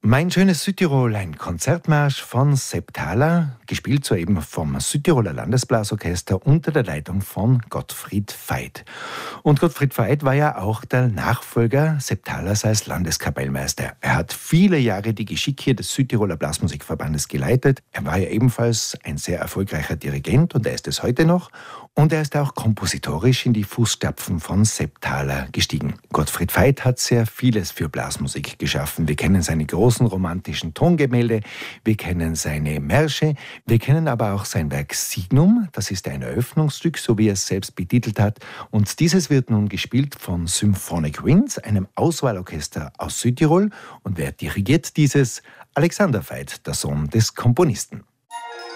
Mein schönes Südtirol, ein Konzertmarsch von Sepp Thaler, gespielt soeben vom Südtiroler Landesblasorchester unter der Leitung von Gottfried Veit. Und Gottfried Veit war ja auch der Nachfolger Sepp Thalers als Landeskapellmeister. Er hat viele Jahre die Geschicke des Südtiroler Blasmusikverbandes geleitet. Er war ja ebenfalls ein sehr erfolgreicher Dirigent und er ist es heute noch. Und er ist auch kompositorisch in die Fußstapfen von Sepp Thaler gestiegen. Gottfried Veit hat sehr vieles für Blasmusik geschaffen. Wir kennen seine großen romantischen Tongemälde, wir kennen seine Märsche, wir kennen aber auch sein Werk Signum. Das ist ein Eröffnungsstück, so wie er es selbst betitelt hat. Und dieses wird nun gespielt von Symphonic Winds, einem Auswahlorchester aus Südtirol. Und wer dirigiert dieses? Alexander Veit, der Sohn des Komponisten.